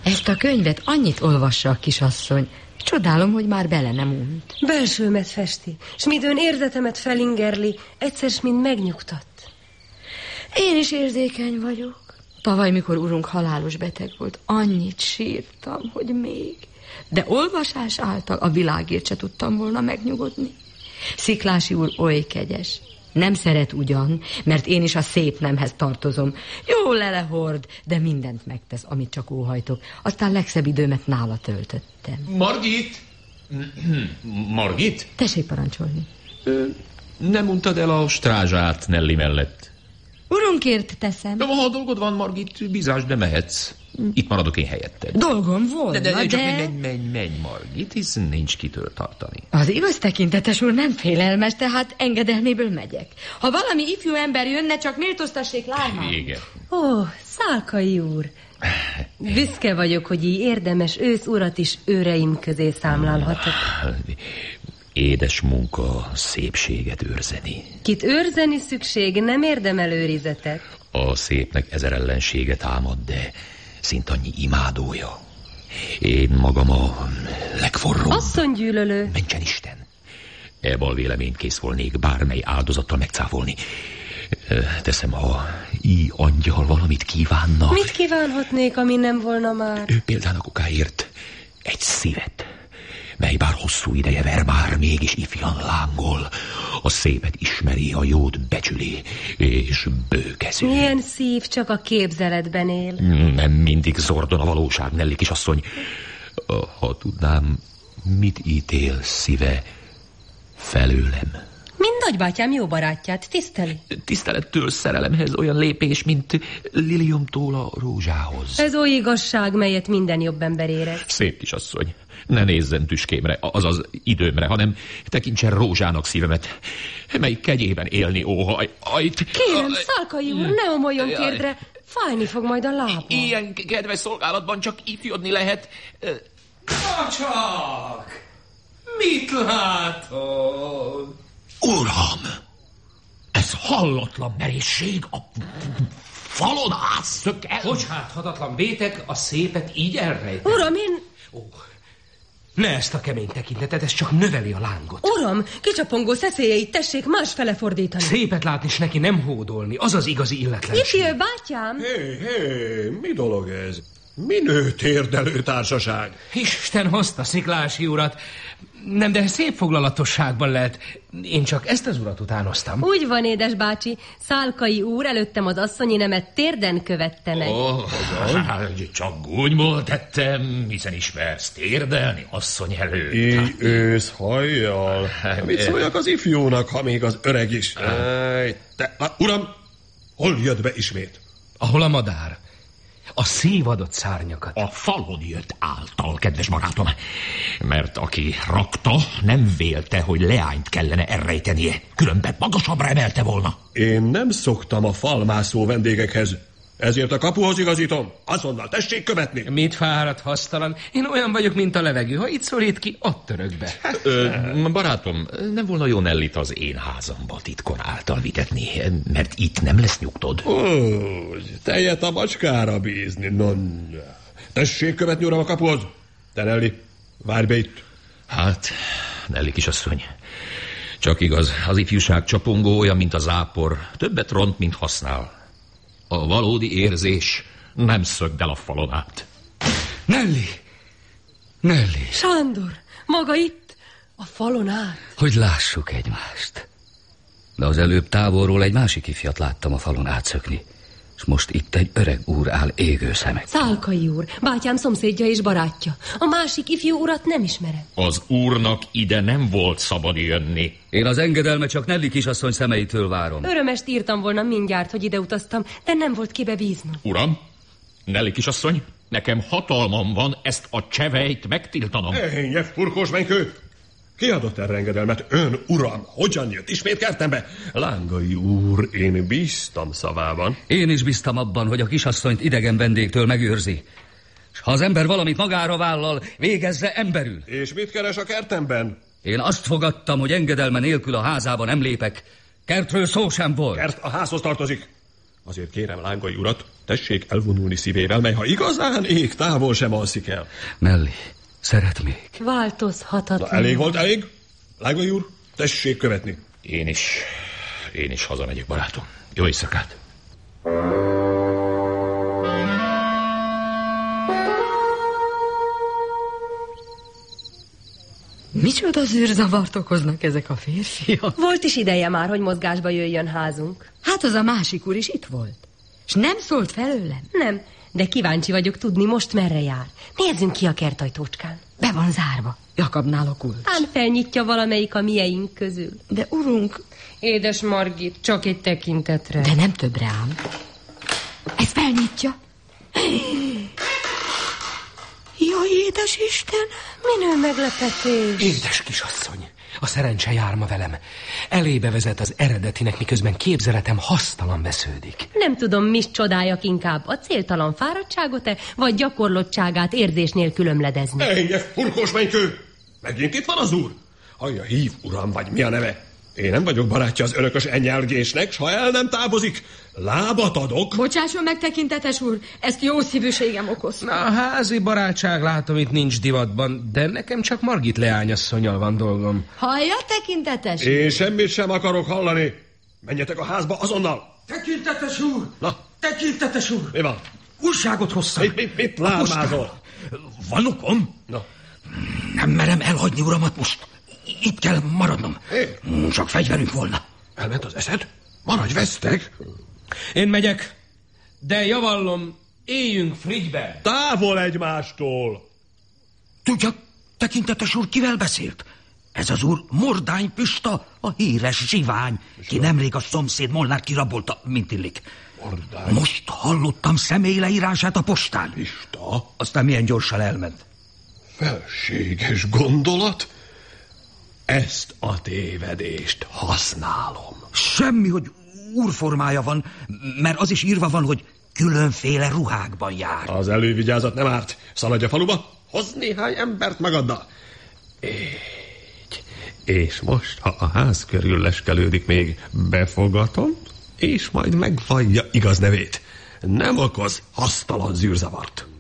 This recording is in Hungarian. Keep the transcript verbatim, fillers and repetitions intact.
Ezt a könyvet annyit olvassa a kisasszony, csodálom, hogy már bele nem unt. Belsőmet festi, s midőn érzetemet felingerli, egyszer s mind megnyugtat. Én is érzékeny vagyok. Tavaly, mikor urunk halálos beteg volt, annyit sírtam, hogy még. De olvasás által a világért se tudtam volna megnyugodni. Sziklási úr oly kegyes. Nem szeret ugyan, mert én is a szép nemhez tartozom. Jó lelehord, de mindent megtesz, amit csak óhajtok. Aztán legszebb időmet nála töltöttem. Margit? Margit? Tessék parancsolni. Ö, nem untad el a strázsát Nelly mellett? Urunkért teszem. De ha dolgod van, Margit, bizás, de mehetsz. Itt maradok én helyetted. Dolgom volna, de... De, de, csak de... menj, menj, menj, Margit, hisz nincs kitől tartani. Az igaz tekintetes úr nem félelmes, tehát engedelméből megyek. Ha valami ifjú ember jönne, csak méltóztassék lányát. Igen. Ó, Szálkai úr. Büszke vagyok, hogy így érdemes ősz urat is őreim közé számlálhatok. Édes munka szépséget őrzeni. Kit őrzeni szükség, nem érdemel őrizetet. A szépnek ezer ellensége támad, de szint annyi imádója. Én magam a legforróbb. Asszonygyűlölő. Mentsen Isten. E bal véleményt kész volnék bármely áldozattal megcáfolni. Teszem, ha így angyal valamit kívánna. Mit kívánhatnék, ami nem volna már? Ő példának okáért egy szívet, mely bár hosszú ideje ver már, mégis ifjan lángol. A szépet ismeri, a jót becsüli, és bőkezű. Milyen szív csak a képzeletben él. Nem mindig zordon a valóság, Nelly kisasszony. Ha tudnám, mit ítél szíve felőlem. Mind nagybátyám jó barátját, tiszteli. Tisztelettől szerelemhez olyan lépés, mint liliomtól a rózsához. Ez oly igazság, melyet minden jobb ember érez. Szép kisasszony, ne nézzen tüskémre, azaz időmre, hanem tekintsen rózsának szívemet, mely kegyében élni óhaj. Ajt. Kérem, Szálkai úr, ne omoljon térdre, fájni fog majd a lába. Ilyen kedves szolgálatban csak ifjodni lehet. Csak! Mit látod? Uram! Ez hallatlan merészség, a falon átszökel. Bocsáthatatlan vétek a szépet így elrejteni. Uram, én... Ó, ne ezt a kemény tekintetet, ez csak növeli a lángot. Uram, kicsapongó szeszélyeit tessék másfele fordítani. Szépet látni, s neki nem hódolni, az az igazi illetlenség. Ifjú, bátyám! Hé, hé, mi dolog ez? Minő térdelő társaság. Isten hozta Sziklási urat. Nem, de szép foglalatosságban lehet. Én csak ezt az urat utánoztam. Úgy van, édes bácsi. Szálkai úr előttem az asszonyi nemet térden követte meg. Oh, csak gúnymól tettem, hiszen ismersz térdelni asszony előtt. Így ősz hajjal. Mit szóljak az ifjúnak, ha még az öreg is? Ej, te, na, uram, hol jött be ismét? Ahol a madár. A szív adott szárnyakat. A falon jött által, kedves barátom. Mert aki rakta, nem vélte, hogy leányt kellene elrejtenie. Különben magasabbra emelte volna. Én nem szoktam a falmászó vendégekhez. Ezért a kapuhoz igazítom. Azonnal tessék követni. Mit fáradt, hasztalan? Én olyan vagyok, mint a levegő. Ha itt szorít ki, ott török be. Ö, barátom, nem volna jó Nellit az én házamba titkon által vitetni, mert itt nem lesz nyugtod. Ó, tejet a macskára bízni. No, tessék követni, uram, a kapuhoz. Te, Nelly, várj be itt. Hát, Nelly kisasszony, csak igaz, az ifjúság csapongó olyan, mint a zápor. Többet ront, mint használ. A valódi érzés nem szögd el a falon át. Nelly! Nelly! Sándor, maga itt, a falon át. Hogy lássuk egymást. De az előbb távolról egy másik ifjat láttam a falon átszökni, és most itt egy öreg úr áll égő szemek. Szálkai úr, bátyám szomszédja és barátja. A másik ifjú urat nem ismerem. Az úrnak ide nem volt szabad jönni. Én az engedelme csak Nelly kisasszony szemeitől várom. Örömest írtam volna mindjárt, hogy ide utaztam, de nem volt kibe bíznom. Uram, Nelly kisasszony, nekem hatalmam van ezt a csevejt megtiltanom. Énye, furkós menykő! Ki adott erre engedelmet? Ön, uram, hogyan jött ismét kertembe? Lángai úr, én bíztam szavában. Én is bíztam abban, hogy a kisasszonyt idegen vendégtől megőrzi. És ha az ember valamit magára vállal, végezze emberül. És mit keres a kertemben? Én azt fogadtam, hogy engedelme nélkül a házába nem lépek. Kertről szó sem volt. Kert a házhoz tartozik. Azért kérem Lángai urat, tessék elvonulni szívével, mely ha igazán ég, távol sem alszik el. Melli, szeret még. Változhatatlan. Na, elég volt, elég? Lángai úr, tessék követni. Én is, én is hazamegyek, barátom. Jó éjszakát! Micsoda zűrzavart okoznak ezek a férfiak? Volt is ideje már, hogy mozgásba jöjjön házunk. Hát az a másik úr is itt volt. És nem szólt felőlem? Nem, de kíváncsi vagyok tudni, most merre jár. Nézzünk ki a kertajtócskán. Be van zárva. Jakabnál a kulcs. Án felnyitja valamelyik a mieink közül. De urunk... Édes Margit, csak egy tekintetre. De nem többre ám. Ez felnyitja. Jaj, édes Isten! Minő meglepetés. Édes kisasszony, a szerencse jár ma velem. Elébe vezet az eredetinek, miközben képzeletem hasztalan vesződik. Nem tudom, mis csodáljak inkább, a céltalan fáradtságot-e, vagy gyakorlottságát érzés nélkül ömledezni. Ejje, furkós mennykő! Megint itt van az úr? Hallja, hív, uram, vagy mi a neve? Én nem vagyok barátja az örökös enyelgésnek, s ha el nem távozik, lábat adok. Bocsásson meg, tekintetes úr, ezt jó szívűségem okozta. Na, a házi barátság látom itt nincs divatban, de nekem csak Margit leányasszonnyal van dolgom. Hallja, tekintetes? Én semmit sem akarok hallani. Menjetek a házba azonnal. Tekintetes úr! Na? Tekintetes úr! Mi van? Újságot hoztam. Mit, mit, mit lármázol? Van okom? Na. Nem merem elhagyni uramat most. Itt kell maradnom. É? Csak fegyverünk volna. Elment az eszed? Maradj veszteg. Én megyek, de javallom, éljünk frigybe. Távol egymástól. Tudja, tekintetes úr, kivel beszélt? Ez az úr Mordány Pista, a híres zsivány, ki nemrég a szomszéd Molnár kirabolta, mint illik. Mordány. Most hallottam személy leírását a postán. Pista? Aztán milyen gyorsan elment. Felséges gondolat? Ezt a tévedést használom. Semmi, hogy úrformája van, mert az is írva van, hogy különféle ruhákban jár. Az elővigyázat nem árt. Szaladj a faluba, hozz néhány embert magaddal. Így. És most, ha a ház körül leskelődik még, befogatom, és majd megvallja igaz nevét. Nem okoz hasztalan zűrzavart.